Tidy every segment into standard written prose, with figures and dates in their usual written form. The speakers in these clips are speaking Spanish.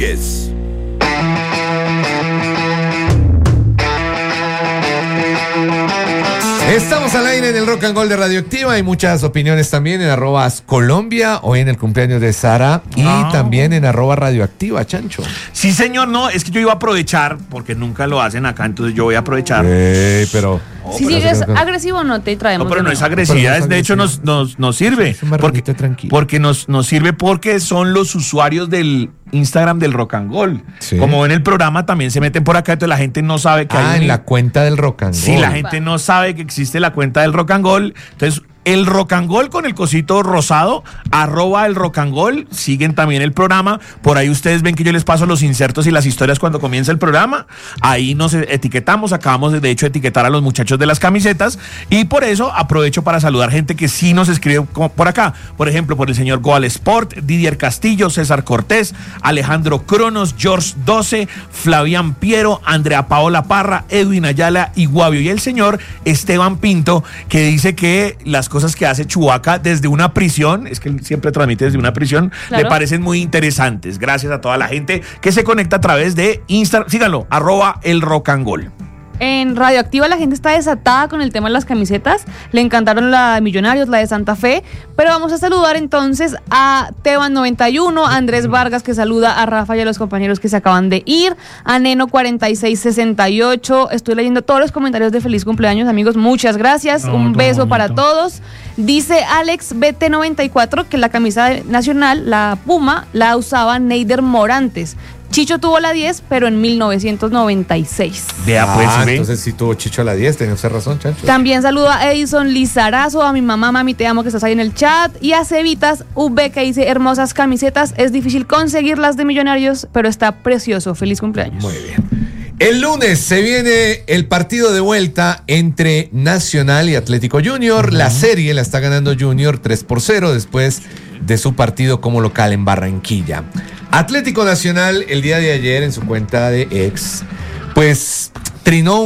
Rodríguez. Estamos al aire en el Rock and Roll de Radioactiva. Hay muchas opiniones también en @Colombia, hoy en el cumpleaños de Sara, y también en @Radioactiva, Chancho. Sí, señor, no, es que yo iba a aprovechar, porque nunca lo hacen acá, entonces yo voy a aprovechar. Pero... Si sigues agresivo, no te traemos. No, pero no es agresividad, de hecho nos sirve. Porque nos sirve porque son los usuarios del Instagram del Rock and Roll. Sí. Como en el programa también se meten por acá, entonces la gente no sabe que hay en la cuenta del Rock and Roll. Sí, la gente no sabe que existe la cuenta del Rock and Roll. Entonces, el Rock and Roll con el cosito rosado, @el Rock and Roll, siguen también el programa. Por ahí ustedes ven que yo les paso los insertos y las historias cuando comienza el programa. Ahí nos etiquetamos, acabamos de hecho etiquetar a los muchachos de las camisetas, y por eso aprovecho para saludar gente que sí nos escribe por acá. Por ejemplo, por el señor Goal Sport, Didier Castillo, César Cortés, Alejandro Cronos, George 12, Flavián Piero, Andrea Paola Parra, Edwin Ayala y Guavio, y el señor Esteban Pinto, que dice que las cosas que hace Chewbacca desde una prisión, es que él siempre transmite desde una prisión, claro, le parecen muy interesantes. Gracias a toda la gente que se conecta a través de Instagram. Síganlo, @el Rock and Roll. En Radioactiva la gente está desatada con el tema de las camisetas. Le encantaron la de Millonarios, la de Santa Fe. Pero vamos a saludar entonces a Teban91, a Andrés Vargas, que saluda a Rafa y a los compañeros que se acaban de ir, a Neno4668. Estoy leyendo todos los comentarios de feliz cumpleaños, amigos. Muchas gracias. Un beso para todos. Dice Alex BT94 que la camisa nacional, la Puma, la usaba Neider Morantes. Chicho tuvo la 10, pero en 1996. Entonces sí tuvo Chicho la 10, tenía usted razón, Chancho. También saludo a Edison Lizarazo, a mi mamá, mami, te amo, que estás ahí en el chat, y a Cevitas V, que dice, hermosas camisetas, es difícil conseguirlas de Millonarios, pero está precioso, feliz cumpleaños. Muy bien. El lunes se viene el partido de vuelta entre Nacional y Atlético Junior. La serie la está ganando Junior 3-0 después de su partido como local en Barranquilla. Atlético Nacional el día de ayer en su cuenta de X, pues trinó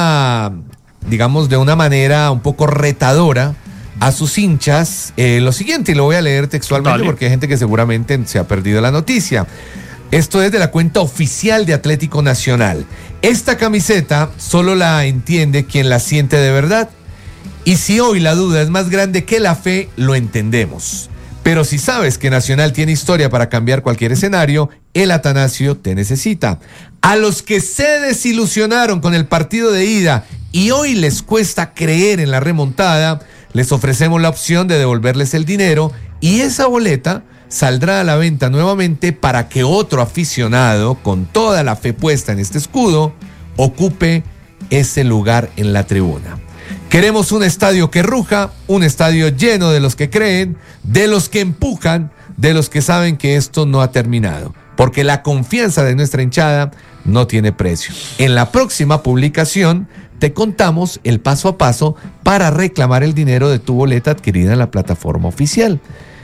de una manera un poco retadora a sus hinchas lo siguiente, y lo voy a leer textualmente porque hay gente que seguramente se ha perdido la noticia. Esto es de la cuenta oficial de Atlético Nacional. Esta camiseta solo la entiende quien la siente de verdad. Y si hoy la duda es más grande que la fe, lo entendemos. Pero si sabes que Nacional tiene historia para cambiar cualquier escenario, el Atanasio te necesita. A los que se desilusionaron con el partido de ida y hoy les cuesta creer en la remontada, les ofrecemos la opción de devolverles el dinero, y esa boleta saldrá a la venta nuevamente para que otro aficionado, con toda la fe puesta en este escudo, ocupe ese lugar en la tribuna. Queremos un estadio que ruja, un estadio lleno de los que creen, de los que empujan, de los que saben que esto no ha terminado, porque la confianza de nuestra hinchada no tiene precio. En la próxima publicación te contamos el paso a paso para reclamar el dinero de tu boleta adquirida en la plataforma oficial.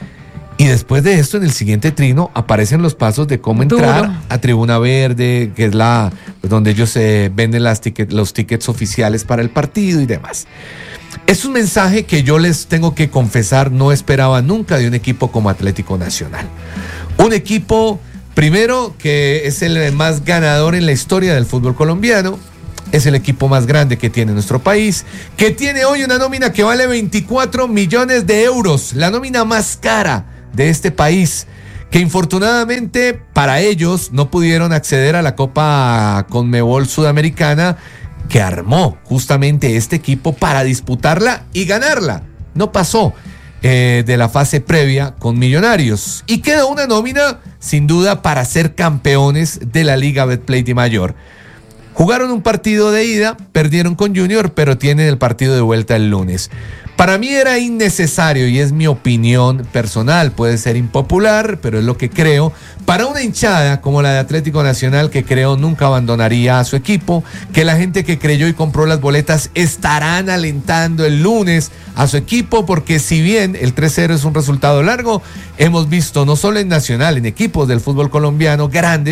Y después de esto, en el siguiente trino, aparecen los pasos de cómo entrar a Tribuna Verde, que es donde ellos venden los tickets oficiales para el partido y demás. Es un mensaje que yo les tengo que confesar, no esperaba nunca de un equipo como Atlético Nacional. Un equipo, primero, que es el más ganador en la historia del fútbol colombiano. Es el equipo más grande que tiene nuestro país, que tiene hoy una nómina que vale 24 millones de euros, la nómina más cara de este país, que infortunadamente para ellos no pudieron acceder a la Copa Conmebol Sudamericana que armó justamente este equipo para disputarla y ganarla. No pasó de la fase previa con Millonarios, y quedó una nómina sin duda para ser campeones de la Liga Betplay de Mayor. Jugaron un partido de ida, perdieron con Junior, pero tienen el partido de vuelta el lunes. Para mí era innecesario, y es mi opinión personal, puede ser impopular, pero es lo que creo, para una hinchada como la de Atlético Nacional, que creo nunca abandonaría a su equipo, que la gente que creyó y compró las boletas estarán alentando el lunes a su equipo, porque si bien el 3-0 es un resultado largo, hemos visto no solo en Nacional, en equipos del fútbol colombiano grandes,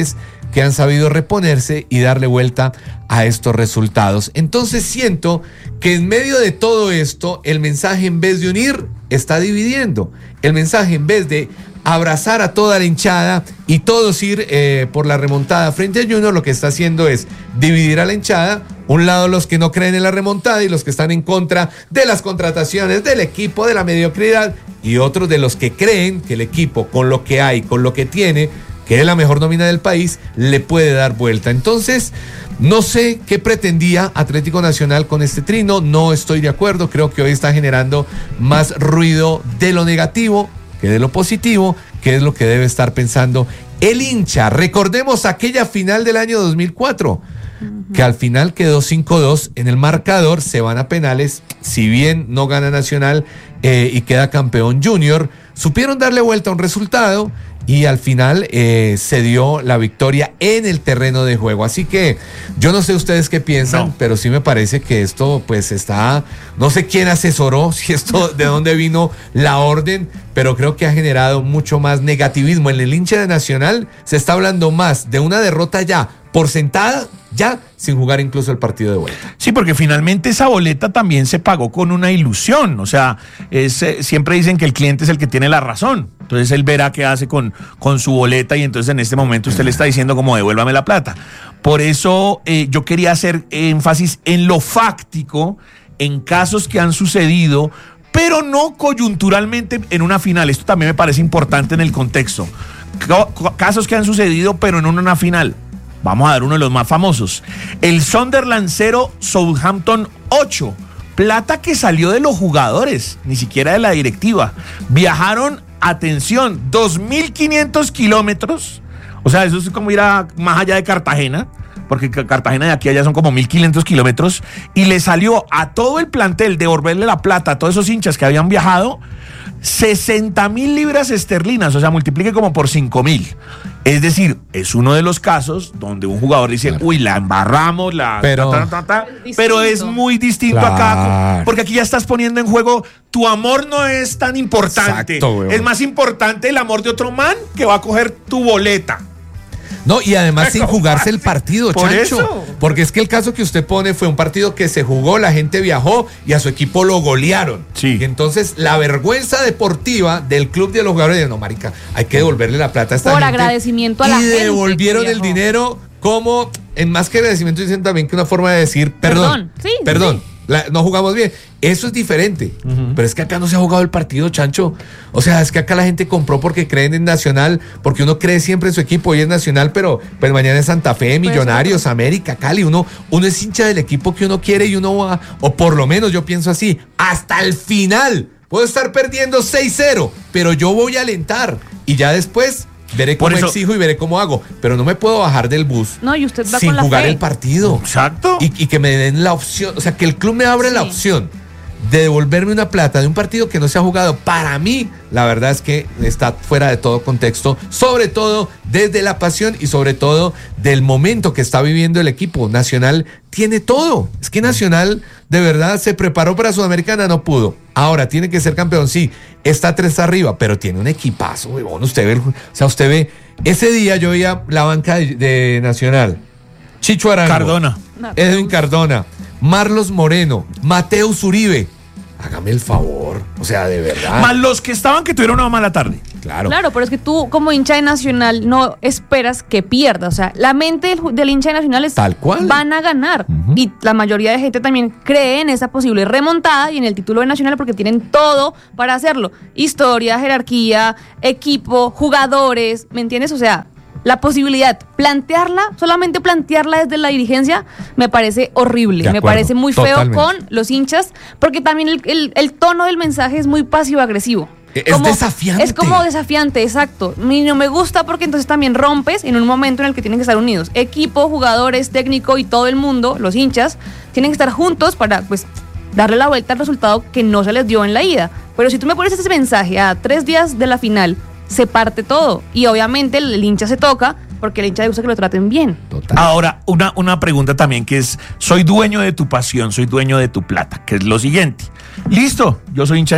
que han sabido reponerse y darle vuelta a estos resultados. Entonces siento que en medio de todo esto, el mensaje en vez de unir, está dividiendo. El mensaje en vez de abrazar a toda la hinchada y todos ir por la remontada frente a Junior, lo que está haciendo es dividir a la hinchada. Un lado los que no creen en la remontada y los que están en contra de las contrataciones del equipo, de la mediocridad, y otros de los que creen que el equipo, con lo que hay, con lo que tiene, que es la mejor nómina del país, le puede dar vuelta. Entonces, no sé qué pretendía Atlético Nacional con este trino, no estoy de acuerdo, creo que hoy está generando más ruido de lo negativo que de lo positivo, que es lo que debe estar pensando el hincha. Recordemos aquella final del año 2004, que al final quedó 5-2 en el marcador, se van a penales, si bien no gana Nacional y queda campeón Junior, supieron darle vuelta a un resultado y al final se dio la victoria en el terreno de juego. Así que yo no sé ustedes qué piensan, pero sí me parece que esto pues está, no sé quién asesoró, si esto de dónde vino la orden, pero creo que ha generado mucho más negativismo. En el hincha de Nacional se está hablando más de una derrota ya por sentada, ya sin jugar incluso el partido de vuelta. Sí, porque finalmente esa boleta también se pagó con una ilusión, o sea, siempre dicen que el cliente es el que tiene la razón, entonces él verá qué hace con su boleta y entonces en este momento usted le está diciendo como devuélvame la plata. Por eso yo quería hacer énfasis en lo fáctico, en casos que han sucedido, pero no coyunturalmente en una final. Esto también me parece importante en el contexto. Casos que han sucedido, pero en una final. Vamos a dar uno de los más famosos. El Sunderland 0, Southampton 8. Plata que salió de los jugadores, ni siquiera de la directiva. Viajaron, atención, 2.500 kilómetros. O sea, eso es como ir más allá de Cartagena, porque Cartagena de aquí a allá son como 1.500 kilómetros. Y le salió a todo el plantel devolverle la plata a todos esos hinchas que habían viajado 60.000 libras esterlinas, o sea, multiplique como por 5.000. Es decir, es uno de los casos donde un jugador dice, claro, uy, la embarramos, pero es muy distinto acá, porque aquí ya estás poniendo en juego, tu amor no es tan importante. Exacto, es más importante el amor de otro man que va a coger tu boleta. No, y además sin jugarse el partido, Chancho. Porque es que el caso que usted pone fue un partido que se jugó, la gente viajó y a su equipo lo golearon. Sí. Y entonces la vergüenza deportiva del club de los jugadores de no, marica, hay que devolverle la plata a esta gente. Por agradecimiento a la gente. Y devolvieron el dinero como, en más que agradecimiento, dicen también que una forma de decir perdón. Perdón. Sí. No jugamos bien. Eso es diferente. Pero es que acá no se ha jugado el partido, Chancho. O sea, es que acá la gente compró porque creen en Nacional, porque uno cree siempre en su equipo. Hoy es Nacional, pero pues mañana es Santa Fe, Millonarios, América, Cali. Uno es hincha del equipo que uno quiere y uno va, o por lo menos yo pienso así, hasta el final. Puedo estar perdiendo 6-0, pero yo voy a alentar. Y ya después veré cómo exijo y veré cómo hago, pero no me puedo bajar del bus y usted va sin con la jugar fe. El partido. Exacto. Y que me den la opción, o sea, que el club me abra la opción de devolverme una plata de un partido que no se ha jugado. Para mí, la verdad es que está fuera de todo contexto, sobre todo desde la pasión y sobre todo del momento que está viviendo el equipo. Nacional tiene todo. Es que Nacional de verdad se preparó para Sudamericana, no pudo. Ahora tiene que ser campeón, sí, está 3 arriba, pero tiene un equipazo, huevón. Usted ve, ese día yo veía la banca de Nacional. Chicho Arango, Cardona, Edwin Cardona, Marlos Moreno, Mateus Uribe. Hágame el favor, o sea, de verdad. Más los que estaban que tuvieron una mala tarde. Claro, pero es que tú como hincha de Nacional no esperas que pierda. O sea, la mente del hincha de Nacional es tal cual. Van a ganar. Y la mayoría de gente también cree en esa posible remontada y en el título de Nacional porque tienen todo para hacerlo. Historia, jerarquía, equipo, jugadores, ¿me entiendes? O sea, la posibilidad, solamente plantearla desde la dirigencia, me parece horrible, me parece muy feo con los hinchas, porque también el tono del mensaje es muy pasivo-agresivo. Es desafiante. Es como desafiante, exacto. Y no me gusta porque entonces también rompes en un momento en el que tienen que estar unidos. Equipo, jugadores, técnico y todo el mundo, los hinchas, tienen que estar juntos para pues darle la vuelta al resultado que no se les dio en la ida. Pero si tú me pones ese mensaje a 3 días de la final, se parte todo. Y obviamente el hincha se toca porque el hincha le gusta que lo traten bien. Total. Ahora, una pregunta también que es, soy dueño de tu pasión, soy dueño de tu plata, que es lo siguiente. Listo, yo soy hincha